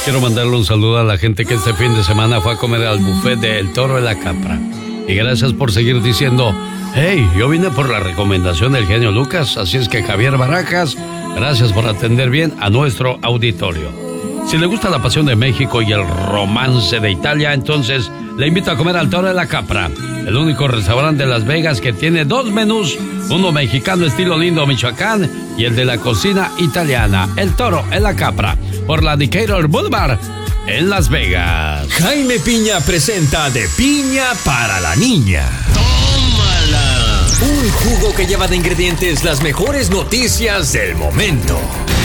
Quiero mandarle un saludo a la gente que este fin de semana fue a comer al buffet de El Toro de la Capra. Y gracias por seguir diciendo, hey, yo vine por la recomendación del genio Lucas, así es que Javier Barajas, gracias por atender bien a nuestro auditorio. Si le gusta la pasión de México y el romance de Italia, entonces le invito a comer al Toro de la Capra, el único restaurante de Las Vegas que tiene dos menús, uno mexicano estilo Lindo, Michoacán, y el de la cocina italiana, El Toro en la Capra, por la Decatur Boulevard, en Las Vegas. Jaime Piña presenta De Piña para la Niña. ¡Tómala! Un jugo que lleva de ingredientes las mejores noticias del momento.